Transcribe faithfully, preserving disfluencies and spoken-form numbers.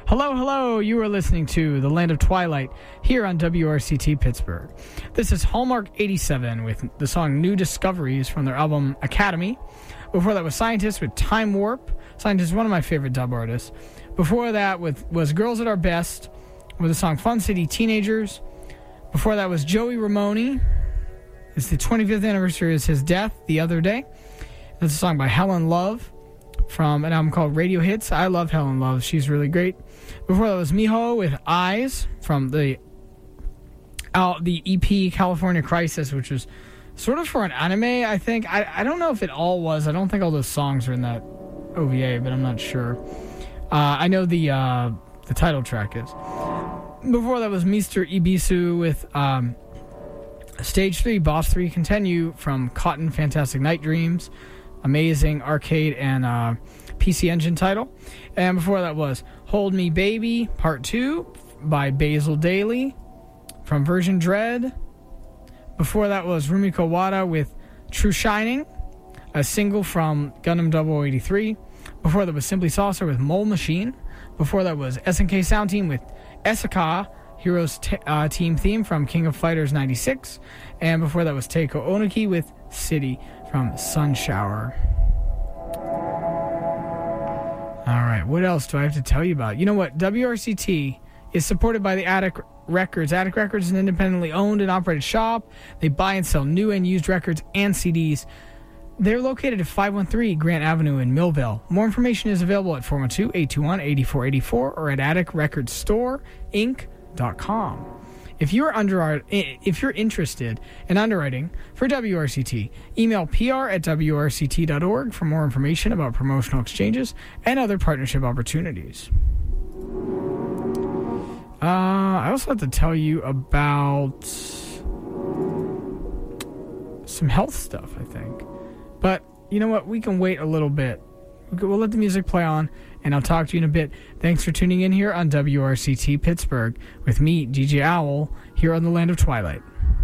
Hello, hello. You are listening to The Land of Twilight here on W R C T Pittsburgh. This is Hallmark eighty-seven with the song New Discoveries from their album Academy. Before that was Scientists with Time Warp. Scientists is one of my favorite dub artists. Before that with, was Girls at Our Best with the song Fun City Teenagers. Before that was Joey Ramone. It's the twenty-fifth anniversary of his death the other day. That's a song by Helen Love from an album called Radio Hits. I love Helen Love. She's really great. Before that was Miho with Eyes from the uh, the E P California Crisis, which was sort of for an anime, I think. I, I don't know if it all was. I don't think all those songs are in that O V A, but I'm not sure. Uh, I know the uh, the title track is. Before that was Mister Ibisu with um, Stage three, Boss three Continue from Cotton Fantastic Night Dreams. Amazing arcade and uh, P C Engine title. And before that was Hold Me Baby Part two by Basil Daly from Version Dread. Before that was Rumiko Wada with True Shining, a single from Gundam double oh eighty-three. Before that was Simply Saucer with Mole Machine. Before that was S N K Sound Team with Esaka, Heroes t- uh, team theme from King of Fighters ninety-six. And before that was Teiko Onoki with City from Sun Shower. All right, what else do I have to tell you about? You know what? W R C T is supported by the Attic Records. Attic Records is an independently owned and operated shop. They buy and sell new and used records and C Ds. They're located at five one three Grant Avenue in Millville. More information is available at four one two, eight two one, eight four eight four or at attic records store inc dot com. If you're under if you're interested in underwriting for W R C T, email P R at W R C T dot org for more information about promotional exchanges and other partnership opportunities. Uh, I also have to tell you about some health stuff, I think. But you know what? We can wait a little bit. We'll let the music play on, and I'll talk to you in a bit. Thanks for tuning in here on W R C T Pittsburgh with me, D J Owl, here on the Land of Twilight.